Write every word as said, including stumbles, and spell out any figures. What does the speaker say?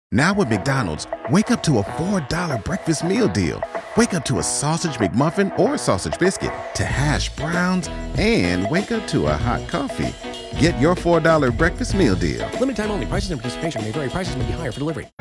Now with McDonald's, wake up to a four dollar breakfast meal deal. Wake up to a sausage McMuffin or sausage biscuit, to hash browns, and wake up to a hot coffee. Get your four dollar breakfast meal deal. Limited time only. Prices and participation may vary. Prices may be higher for delivery.